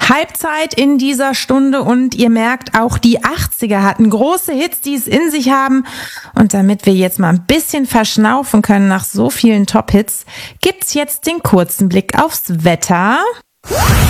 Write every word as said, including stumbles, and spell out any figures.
Halbzeit in dieser Stunde und ihr merkt, auch die achtziger hatten große Hits, die es in sich haben. Und damit wir jetzt mal ein bisschen verschnaufen können nach so vielen Top-Hits, gibt's jetzt den kurzen Blick aufs Wetter.